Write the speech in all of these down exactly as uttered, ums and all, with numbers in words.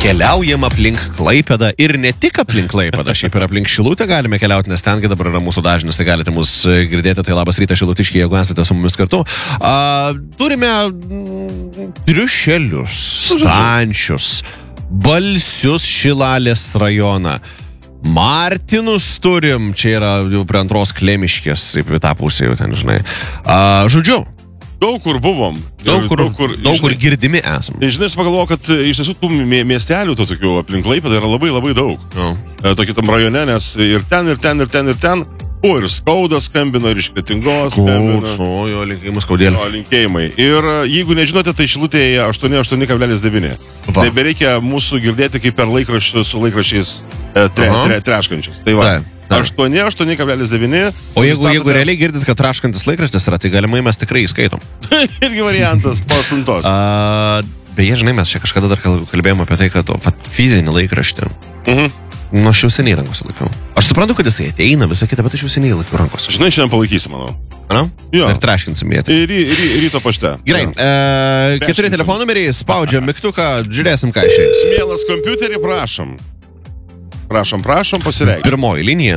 keliaujam aplink Klaipėdą ir ne tik aplink Klaipėdą, šiaip ir aplink Šilutę galime keliauti, nes ten dabar yra mūsų dažnis, tai galite mus girdėti, tai labas rytas Šilutiškiai, jeigu esate su mumis kartu. A, turime triušelius, stančius, balsius Šilalės rajoną. Martinus turim, čia yra jau prie antros Klemiškės, taip į tą pusę jau ten, žinai. A, žodžiu, Daug kur buvom. Daug kur, daug kur, daug žinai, kur girdimi esam. Žinai, aš pagalvoju, kad iš tiesų tų miestelių to tokių aplink Klaipėdą yra labai labai daug. No. Tokį tam rajone, nes ir ten, ir ten, ir ten, ir ten. O, ir Skaudas skambino, ir iš Kretingos skambino. O, jo, linkėjimus skaudėlį. O, linkėjimai. Ir jeigu nežinote, tai Šilutėje aštuoni aštuoni kablelis devyni. Nebereikia mūsų girdėti kaip per laikraščius su laikraščiais e, tre, tre, treškančius. Tai va. Tai. aštuoni aštuoni kablelis devyni. O jeigu, jeigu realiai girdit, kad traškantis laikraštis yra, tai galimai mes tikrai įskaitom. Irgi variantas po aštuntos. A, beje, žinai, mes čia kažkada dar kalbėjome apie tai, kad o, fizinį laikraštį. Mhm. Nu, aš jau seniai rankose laikau. Aš suprantu, kad jisai ateina, visą kitą, bet aš jau seniai laikau rankose. Žinai, šiandien palaikysi, manau. Ana? Jo. Ir traškinsim jį. Ir ry, ry, ryto pašte. Gerai, e, keturi telefonų numeriai, spaudžiam mygtuką, žiūrėsim, ką išeis. Mielas kompiuterį, prašom. Prašom, prašom, pasireikšti. Pirmoji linija.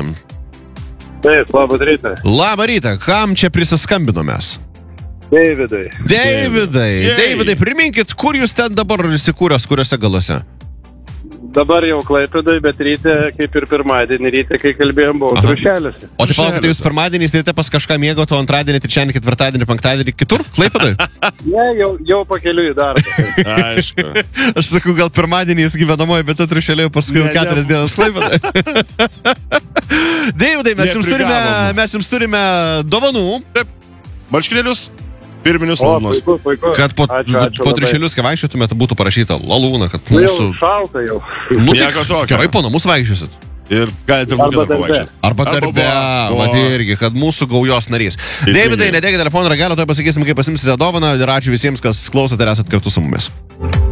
Taip, labas rytas. Labą rytą, kam čia prisiskambinomės? Davidai. Davidai, Jei. Davidai, priminkit, kur jūs ten dabar įsikūręs, kuriuose galuose? Dabar jau Klaipėdoj, bet ryte, kaip ir pirmadienį ryte, kai kalbėjom, buvau Trušeliuose. O tai palaukite, jūs pirmadienį ryte pas kažką mėgote, o antradienį, trečiadienį, ketvirtadienį, penktadienį kitur, Klaipėdoj? Ne, jau, jau pakeliu į darbą. Aišku. Aš sakau, gal pirmadienį jis gyvenamoji, bet Trušelė paskui jau keturias dienas Klaipėdoj. Davidai, mes jums turime, mes jums turime dovanų. Taip, marškinėlius. Pirminius O, lalūnus. puiku, puiku. Kad po, Ačiū, ačiū po labai. triušelius, kai vaikščiotumėt, būtų parašyta lalūna, kad Nu, mūsų... jau šalta jau. Nu, tai Nieko tokio. gerai, po namus vaikščiosit. Ir galite ir Arba mokėti darbe. pavaikščioti. Arba darbe, vat irgi, kad mūsų gaujos narys. Davidai, nedėkite telefono ragelio, tai pasakysim, kaip pasimsite dovaną ir ačiū visiems, kas klausote ir esat kartu su mumis.